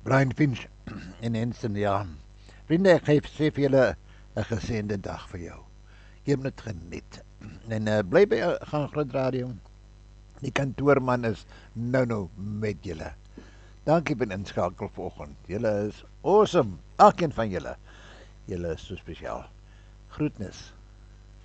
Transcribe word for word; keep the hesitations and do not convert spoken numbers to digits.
Brian Finch en Henson, ja. Vriende, ek geef sê vir julle 'n geseënde dag vir jou. Jy moet dit geniet. En uh, bly by uh, gaan Groot Radio. Die kantoorman is nou nou met julle. Dankie vir die inskakel vanoggend. Julle is awesome. Elkeen van julle. Julle is so spesiaal. Groetnis.